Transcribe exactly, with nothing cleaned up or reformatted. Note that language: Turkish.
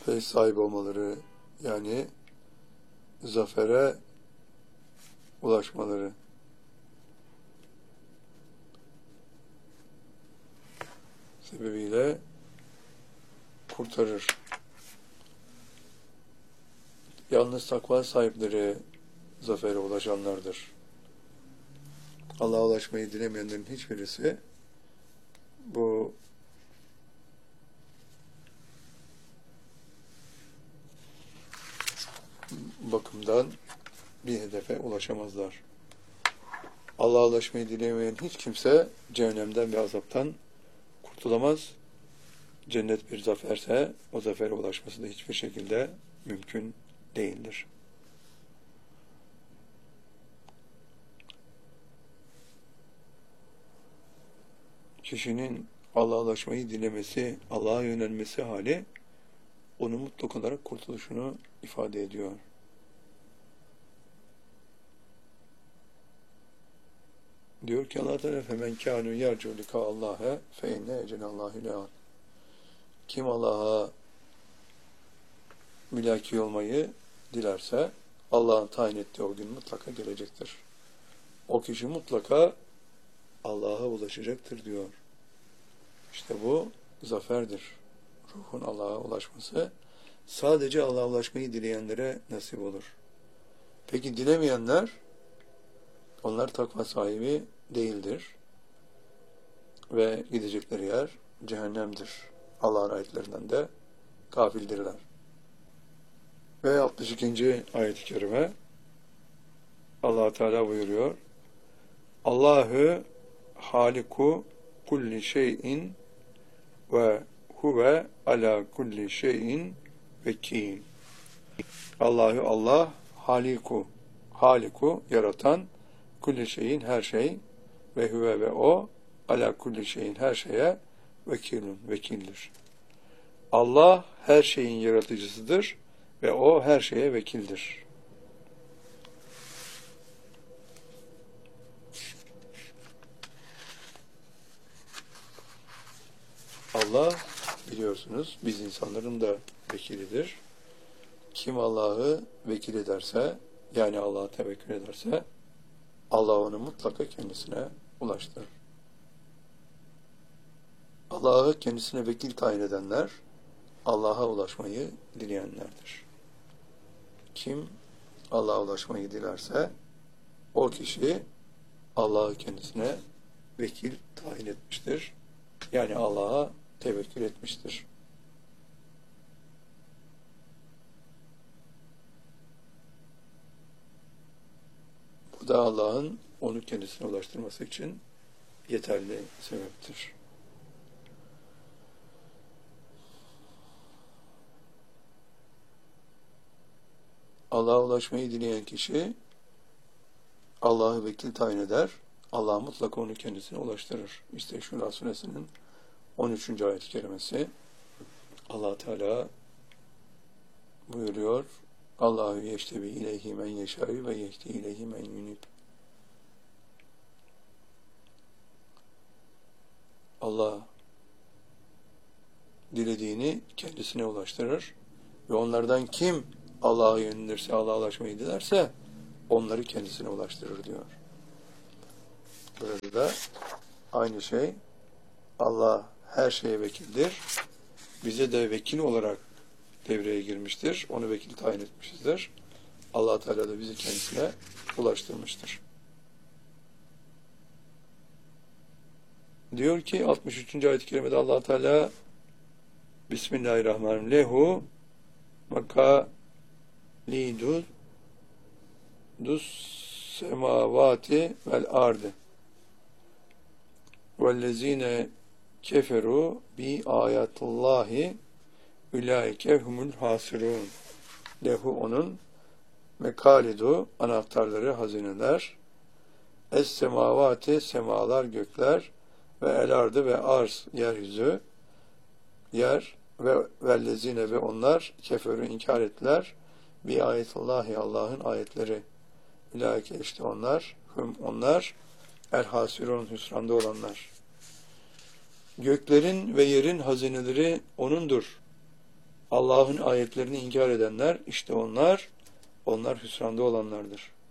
feyz sahibi olmaları, yani zafere ulaşmaları. Sebebiyle kurtarır. Yalnız takva sahipleri zafere ulaşanlardır. Allah'a ulaşmayı dilemeyenlerin hiçbirisi bu bakımdan bir hedefe ulaşamazlar. Allah'a ulaşmayı dilemeyen hiç kimse cehennemden ve azaptan kurtulamaz. Cennet bir zaferse o zafere ulaşması da hiçbir şekilde mümkün değildir. Kişinin Allah'a ulaşmayı dilemesi, Allah'a yönelmesi hali onu mutlak olarak kurtuluşunu ifade ediyor. Diyor ki Allah Teala femen kânû yercû likâ Allah'a fe inne ecelallâhi le'ât. Kim Allah'a mülaki olmayı dilerse Allah'ın tayin ettiği o gün mutlaka gelecektir. O kişi mutlaka Allah'a ulaşacaktır diyor. İşte bu zaferdir. Ruhun Allah'a ulaşması sadece Allah'a ulaşmayı dileyenlere nasip olur. Peki dilemeyenler, onlar takva sahibi değildir. Ve gidecekleri yer cehennemdir. Allah'ın ayetlerinden de gafildirler. Ve altmış ikinci ayet-i kerime Allah Teala buyuruyor. Allahu haliku kulli şeyin ve huve ala kulli şeyin vekil. Allahu Allah haliku haliku yaratan kulli şeyin her şey ve huve ve o ala kulli şeyin her şeye vekilun vekildir. Allah her şeyin yaratıcısıdır ve o her şeye vekildir. Allah biliyorsunuz biz insanların da vekilidir. Kim Allah'ı vekil ederse, yani Allah'a tevekkül ederse Allah onu mutlaka kendisine ulaştırır. Allah'ı kendisine vekil tayin edenler Allah'a ulaşmayı dileyenlerdir. Kim Allah'a ulaşmayı dilerse o kişi Allah'ı kendisine vekil tayin etmiştir. Yani Allah'a tevekkül etmiştir. Bu da Allah'ın onu kendisine ulaştırması için yeterli sebeptir. Allah'a ulaşmayı dileyen kişi Allah'ı vekil tayin eder. Allah mutlaka onu kendisine ulaştırır. İşte Şura Suresinin on üçüncü ayet-i kerimesi Allah Teala buyuruyor. Allahu yeştebi ileyhi men yeşâ'ü ve yehdi ileyhi men yunib. Allah dilediğini kendisine ulaştırır ve onlardan kim Allah'a yönelirse, Allah'a ulaşmayı dilerse onları kendisine ulaştırır diyor. Burada da aynı şey, Allah her şeye vekildir. Bize de vekil olarak devreye girmiştir. Onu vekil tayin etmişizdir. Allah Teala da bizi kendisine ulaştırmıştır. Diyor ki altmış üçüncü ayet-i kerimede Allah Teala Bismillahirrahmanirrahim. Lehu makalidu dus semavati vel ardı vellezine keferu bi ayatullahi ulaike humul hasirun. Lehu onun mekalidu anahtarları, hazineler, es semavati semalar, gökler ve el ardı ve arz yeryüzü, yer ve vellezine ve onlar keferu inkar ettiler bi ayetullahi Allah'ın ayetleri. Ulaike işte onlar, hum onlar el hasirun hüsranda olanlar. Göklerin ve yerin hazineleri O'nundur. Allah'ın ayetlerini inkar edenler, işte onlar, onlar hüsranda olanlardır.